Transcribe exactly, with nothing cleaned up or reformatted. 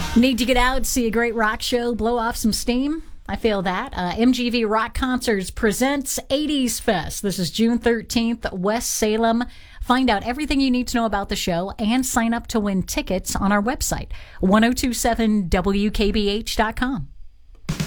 Need to get out, see a great rock show, blow off some steam? I feel that. Uh, M G V Rock Concerts presents eighties Fest. This is June thirteenth, West Salem. Find out everything you need to know about the show and sign up to win tickets on our website, ten twenty-seven W K B H dot com.